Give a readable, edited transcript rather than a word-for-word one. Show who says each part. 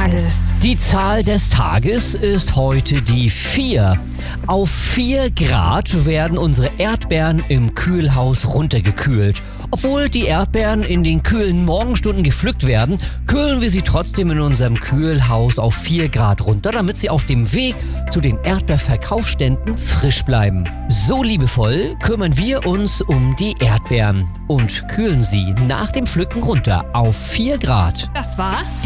Speaker 1: Tages.
Speaker 2: Die Zahl des Tages ist heute die 4. Auf 4 Grad werden unsere Erdbeeren im Kühlhaus runtergekühlt. Obwohl die Erdbeeren in den kühlen Morgenstunden gepflückt werden, kühlen wir sie trotzdem in unserem Kühlhaus auf 4 Grad runter, damit sie auf dem Weg zu den Erdbeerverkaufsständen frisch bleiben. So liebevoll kümmern wir uns um die Erdbeeren und kühlen sie nach dem Pflücken runter auf 4 Grad.
Speaker 1: Das war